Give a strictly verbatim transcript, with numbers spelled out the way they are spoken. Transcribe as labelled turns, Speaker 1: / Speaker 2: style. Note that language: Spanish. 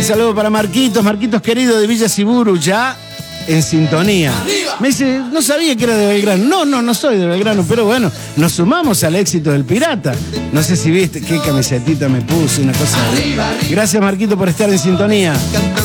Speaker 1: saludo para Marquitos, Marquitos querido de Villa Siburu, ya en sintonía. Me dice, no sabía que era de Belgrano. No, no, no soy de Belgrano, pero bueno, nos sumamos al éxito del Pirata. No sé si viste qué camisetita me puse, una cosa. Gracias, Marquito, por estar en sintonía.